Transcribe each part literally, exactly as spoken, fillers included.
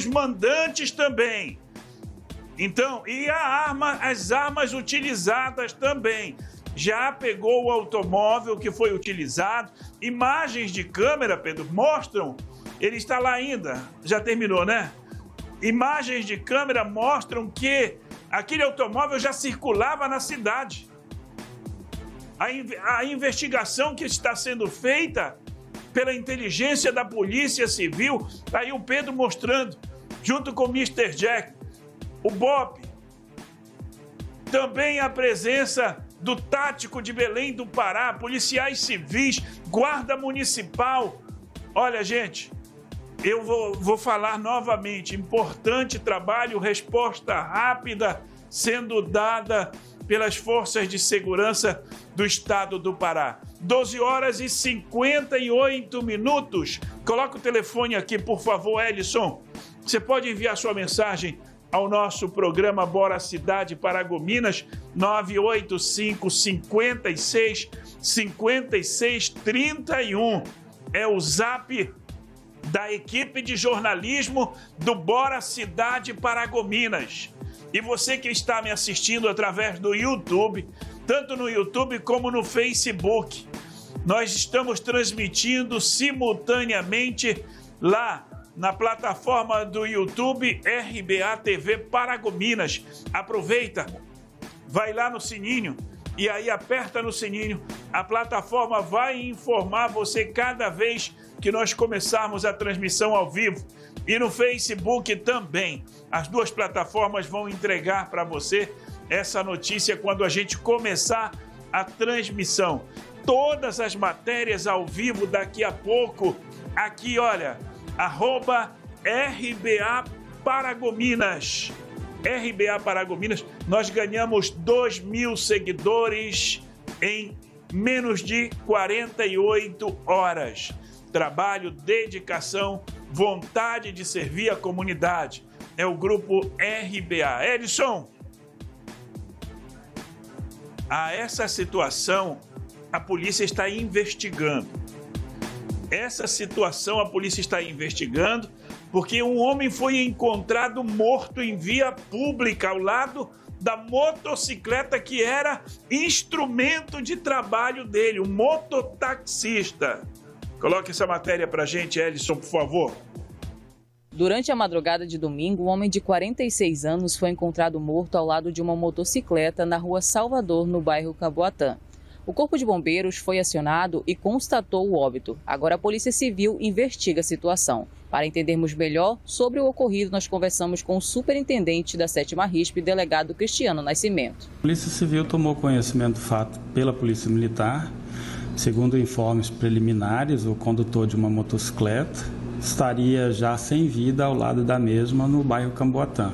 os mandantes também. Então, e a arma, as armas utilizadas também. Já pegou o automóvel que foi utilizado. Imagens de câmera, Pedro, mostram, ele está lá ainda, já terminou, né? Imagens de câmera mostram que aquele automóvel já circulava na cidade. A, a investigação que está sendo feita pela inteligência da Polícia Civil, está aí o Pedro mostrando, junto com o mister Jack, o Bob. Também a presença do Tático de Belém do Pará, policiais civis, guarda municipal. Olha, gente, eu vou, vou falar novamente, importante trabalho, resposta rápida sendo dada pelas forças de segurança do estado do Pará. doze horas e cinquenta e oito minutos. Coloca o telefone aqui, por favor, Elison. Você pode enviar sua mensagem ao nosso programa Bora Cidade Paragominas, nove oito cinco, cinco seis, cinco seis três um. É o zap da equipe de jornalismo do Bora Cidade Paragominas. E você que está me assistindo através do YouTube, tanto no YouTube como no Facebook, nós estamos transmitindo simultaneamente lá na plataforma do YouTube R B A T V Paragominas. Aproveita, vai lá no sininho e aí aperta no sininho. A plataforma vai informar você cada vez que nós começarmos a transmissão ao vivo. E no Facebook também. As duas plataformas vão entregar para você essa notícia quando a gente começar a transmissão. Todas as matérias ao vivo daqui a pouco. Aqui, olha, arroba R B A Paragominas. R B A Paragominas. Nós ganhamos dois mil seguidores em menos de quarenta e oito horas. Trabalho, dedicação, vontade de servir a comunidade. É o grupo R B A. Edson, a essa situação a polícia está investigando. Essa situação a polícia está investigando porque um homem foi encontrado morto em via pública ao lado da motocicleta que era instrumento de trabalho dele, um mototaxista. Coloque essa matéria pra gente, Elison, por favor. Durante a madrugada de domingo, um homem de quarenta e seis anos foi encontrado morto ao lado de uma motocicleta na rua Salvador, no bairro Camboatã. O Corpo de Bombeiros foi acionado e constatou o óbito. Agora a Polícia Civil investiga a situação. Para entendermos melhor sobre o ocorrido, nós conversamos com o superintendente da sétima R I S P, delegado Cristiano Nascimento. A Polícia Civil tomou conhecimento do fato pela Polícia Militar. Segundo informes preliminares, o condutor de uma motocicleta estaria já sem vida ao lado da mesma no bairro Camboatã.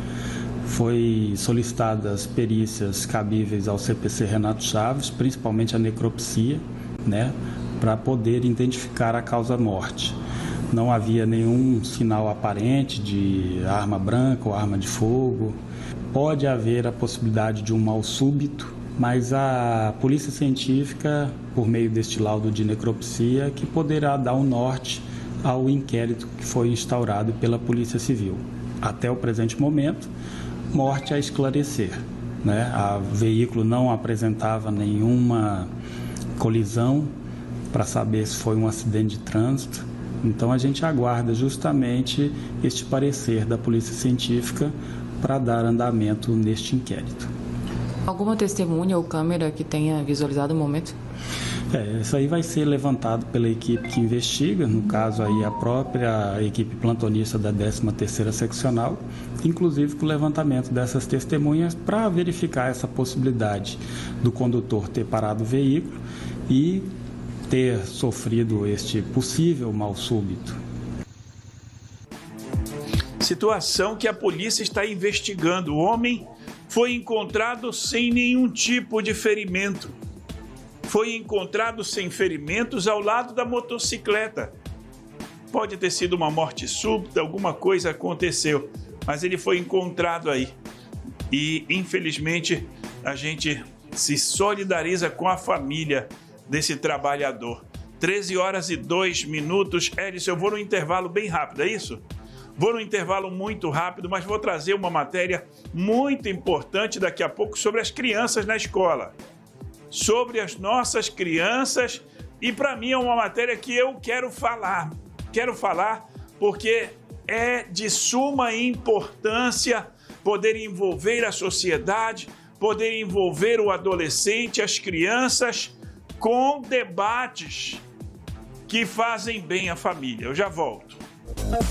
Foi solicitadas perícias cabíveis ao C P C Renato Chaves, principalmente a necropsia, né, para poder identificar a causa-morte. Não havia nenhum sinal aparente de arma branca ou arma de fogo. Pode haver a possibilidade de um mal súbito, mas a polícia científica, por meio deste laudo de necropsia, que poderá dar um norte ao inquérito que foi instaurado pela Polícia Civil. Até o presente momento, morte a esclarecer, né? O veículo não apresentava nenhuma colisão para saber se foi um acidente de trânsito. Então a gente aguarda justamente este parecer da Polícia Científica para dar andamento neste inquérito. Alguma testemunha ou câmera que tenha visualizado o momento? É, isso aí vai ser levantado pela equipe que investiga, no caso aí a própria equipe plantonista da décima terceira Seccional, inclusive com o levantamento dessas testemunhas para verificar essa possibilidade do condutor ter parado o veículo e ter sofrido este possível mal súbito. Situação que a polícia está investigando. O homem foi encontrado sem nenhum tipo de ferimento. Foi encontrado sem ferimentos ao lado da motocicleta. Pode ter sido uma morte súbita, alguma coisa aconteceu, mas ele foi encontrado aí. E, infelizmente, a gente se solidariza com a família desse trabalhador. treze horas e dois minutos. Edson, eu vou no intervalo bem rápido, é isso? Vou no intervalo muito rápido, mas vou trazer uma matéria muito importante daqui a pouco sobre as crianças na escola. Sobre as nossas crianças. E para mim é uma matéria que eu quero falar. Quero falar porque é de suma importância poder envolver a sociedade, poder envolver o adolescente, as crianças, com debates que fazem bem à família. Eu já volto.